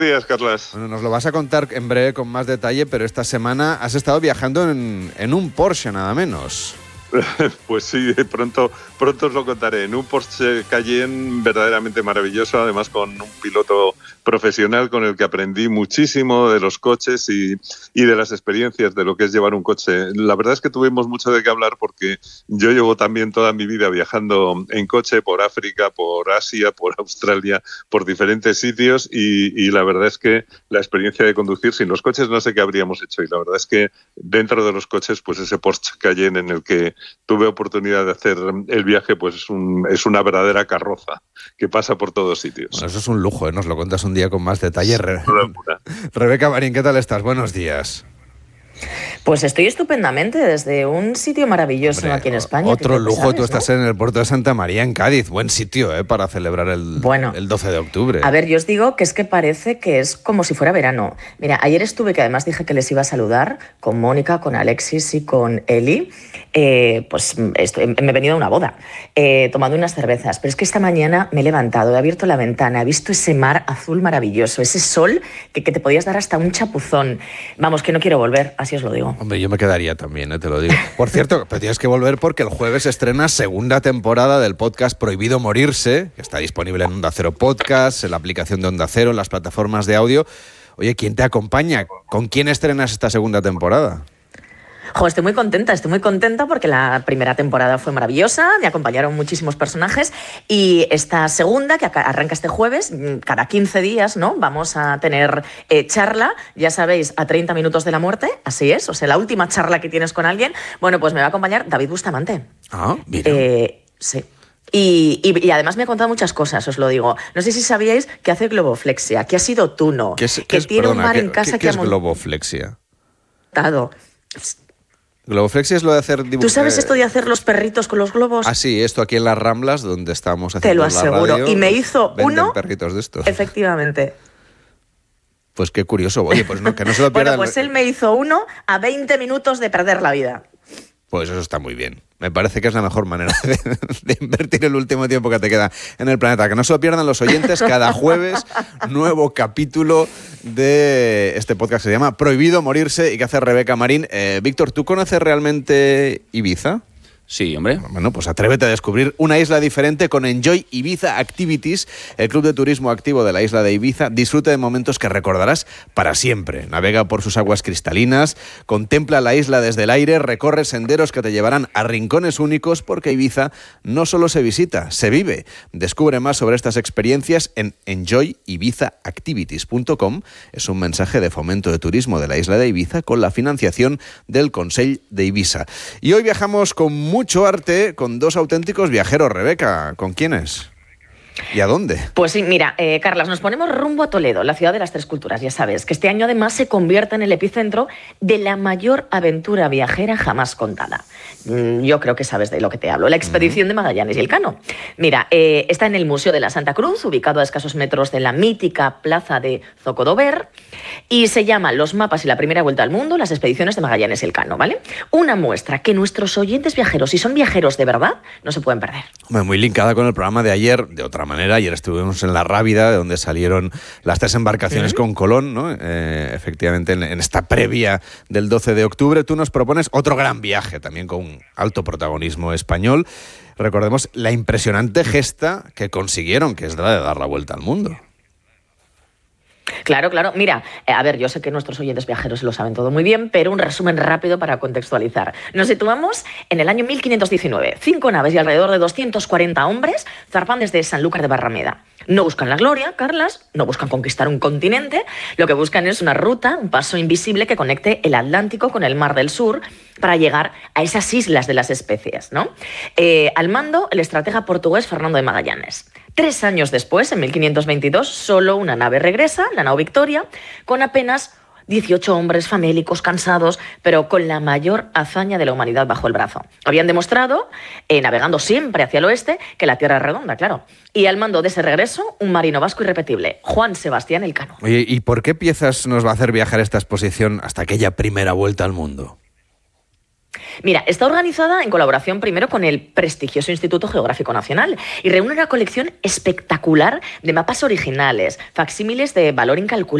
días, Carlas. Bueno, nos lo vas a contar en breve con más detalle, pero esta semana has estado viajando en un Porsche, nada menos. Pues sí, pronto os lo contaré. En un Porsche Cayenne verdaderamente maravilloso, además con un piloto profesional con el que aprendí muchísimo de los coches y de las experiencias de lo que es llevar un coche. La verdad es que tuvimos mucho de qué hablar porque yo llevo también toda mi vida viajando en coche por África, por Asia, por Australia, por diferentes sitios y la verdad es que la experiencia de conducir sin los coches no sé qué habríamos hecho, y la verdad es que dentro de los coches, pues ese Porsche Cayenne en el que tuve oportunidad de hacer el viaje, pues es una verdadera carroza que pasa por todos sitios. Bueno, eso es un lujo, ¿eh? Nos lo cuentas un día con más detalle. Rebeca Marín, ¿qué tal estás? Buenos días. Pues estoy estupendamente desde un sitio maravilloso. Hombre, aquí en España. Otro lujo, ¿sabes, tú estás, ¿no?, en el puerto de Santa María, en Cádiz. Buen sitio, para celebrar el 12 de octubre. A ver, yo os digo que es que parece que es como si fuera verano. Mira, ayer estuve, que además dije que les iba a saludar, con Mónica, con Alexis y con Eli. Pues me he venido a una boda, tomando unas cervezas. Pero es que esta mañana me he levantado, he abierto la ventana, he visto ese mar azul maravilloso, ese sol que te podías dar hasta un chapuzón. Vamos, que no quiero volver, así os lo digo. Hombre, yo me quedaría también, te lo digo. Por cierto, pero tienes que volver porque el jueves estrena segunda temporada del podcast Prohibido Morirse, que está disponible en Onda Cero Podcast, en la aplicación de Onda Cero, en las plataformas de audio. Oye, ¿quién te acompaña? ¿Con quién estrenas esta segunda temporada? Estoy muy contenta porque la primera temporada fue maravillosa, me acompañaron muchísimos personajes y esta segunda, que arranca este jueves, cada 15 días, ¿no? Vamos a tener charla, ya sabéis, a 30 minutos de la muerte, así es, o sea, la última charla que tienes con alguien. Bueno, pues me va a acompañar David Bustamante. Ah, mira. Sí. Y además me ha contado muchas cosas, os lo digo. No sé si sabíais que hace globoflexia, que ha sido tuno, que tiene un mar en casa ¿qué es globoflexia? Montado. Globoflexia es lo de hacer dibujos. ¿Tú sabes esto de hacer los perritos con los globos? Ah, sí, esto aquí en las Ramblas, donde estábamos haciendo la radio. Te lo aseguro. Y me hizo uno. Perritos de estos. Efectivamente. Pues qué curioso. Oye, pues no, que no se lo pierdan. Bueno, pues él me hizo uno a 20 minutos de perder la vida. Pues eso está muy bien. Me parece que es la mejor manera de invertir el último tiempo que te queda en el planeta. Que no se lo pierdan los oyentes, cada jueves nuevo capítulo de este podcast que se llama Prohibido Morirse y que hace Rebeca Marín. Víctor, ¿tú conoces realmente Ibiza? Sí, hombre. Bueno, pues atrévete a descubrir una isla diferente con Enjoy Ibiza Activities, el club de turismo activo de la isla de Ibiza. Disfruta de momentos que recordarás para siempre. Navega por sus aguas cristalinas, contempla la isla desde el aire, recorre senderos que te llevarán a rincones únicos, porque Ibiza no solo se visita, se vive. Descubre más sobre estas experiencias en enjoyibizaactivities.com. Es un mensaje de fomento de turismo de la isla de Ibiza con la financiación del Consell de Ibiza. Y hoy viajamos con mucho arte con dos auténticos viajeros, Rebeca. ¿Con quiénes? ¿Y a dónde? Pues sí, mira, Carlas, nos ponemos rumbo a Toledo, la ciudad de las tres culturas. Ya sabes que este año además se convierte en el epicentro de la mayor aventura viajera jamás contada. Yo creo que sabes de lo que te hablo. La expedición de Magallanes y Elcano. Mira, está en el Museo de la Santa Cruz, ubicado a escasos metros de la mítica plaza de Zocodover, y se llama Los mapas y la primera vuelta al mundo, las expediciones de Magallanes y Elcano, ¿vale? Una muestra que nuestros oyentes viajeros, si son viajeros de verdad, no se pueden perder. Muy linkada con el programa de ayer, de otra manera. Ayer estuvimos en La Rábida, de donde salieron las tres embarcaciones con Colón, ¿no? Efectivamente, en esta previa del 12 de octubre, tú nos propones otro gran viaje, también con alto protagonismo español. Recordemos la impresionante gesta que consiguieron, que es la de dar la vuelta al mundo. Claro. Mira, a ver, yo sé que nuestros oyentes viajeros lo saben todo muy bien, pero un resumen rápido para contextualizar. Nos situamos en el año 1519. 5 naves y alrededor de 240 hombres zarpan desde Sanlúcar de Barrameda. No buscan la gloria, Carlas, no buscan conquistar un continente, lo que buscan es una ruta, un paso invisible que conecte el Atlántico con el Mar del Sur para llegar a esas islas de las especies, ¿no? Al mando, el estratega portugués Fernando de Magallanes. 3 años después, en 1522, solo una nave regresa, la nao Victoria, con apenas 18 hombres famélicos, cansados, pero con la mayor hazaña de la humanidad bajo el brazo. Habían demostrado, navegando siempre hacia el oeste, que la Tierra es redonda, claro. Y al mando de ese regreso, un marino vasco irrepetible, Juan Sebastián Elcano. Oye, ¿y por qué piezas nos va a hacer viajar esta exposición hasta aquella primera vuelta al mundo? Mira, está organizada en colaboración primero con el prestigioso Instituto Geográfico Nacional y reúne una colección espectacular de mapas originales, facsímiles de valor incalculable